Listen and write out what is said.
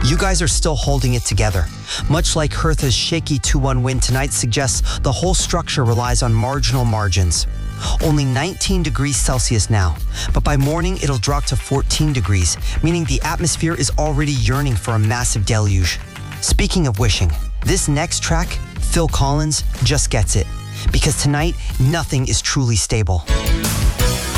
You guys are still holding it together. Much like Hertha's shaky 2-1 win tonight suggests, the whole structure relies on marginal margins. Only 19 degrees Celsius now, but by morning it'll drop to 14 degrees, meaning the atmosphere is already yearning for a massive deluge. Speaking of wishing, this next track, Phil Collins, just gets it. Because tonight, nothing is truly stable.